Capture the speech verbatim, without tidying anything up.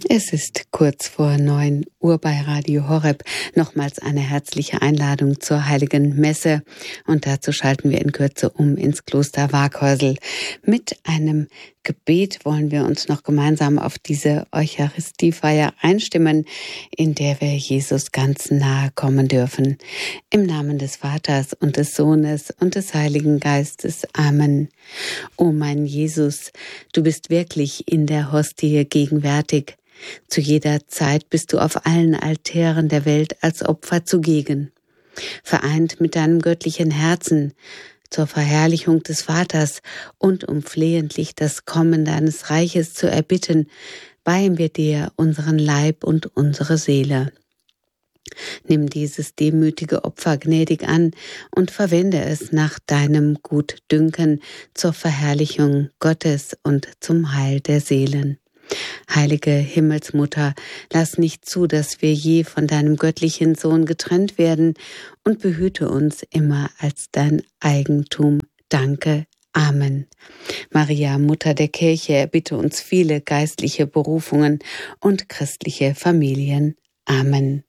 Es ist kurz vor neun Uhr bei Radio Horeb. Nochmals eine herzliche Einladung zur Heiligen Messe. Und dazu schalten wir in Kürze um ins Kloster Waaghäusel. Mit einem Gebet wollen wir uns noch gemeinsam auf diese Eucharistiefeier einstimmen, in der wir Jesus ganz nahe kommen dürfen. Im Namen des Vaters und des Sohnes und des Heiligen Geistes. Amen. O mein Jesus, du bist wirklich in der Hostie gegenwärtig. Zu jeder Zeit bist du auf allen Altären der Welt als Opfer zugegen. Vereint mit deinem göttlichen Herzen zur Verherrlichung des Vaters und um flehentlich das Kommen deines Reiches zu erbitten, weihen wir dir unseren Leib und unsere Seele. Nimm dieses demütige Opfer gnädig an und verwende es nach deinem Gutdünken zur Verherrlichung Gottes und zum Heil der Seelen. Heilige Himmelsmutter, lass nicht zu, dass wir je von deinem göttlichen Sohn getrennt werden und behüte uns immer als dein Eigentum. Danke. Amen. Maria, Mutter der Kirche, erbitte uns viele geistliche Berufungen und christliche Familien. Amen.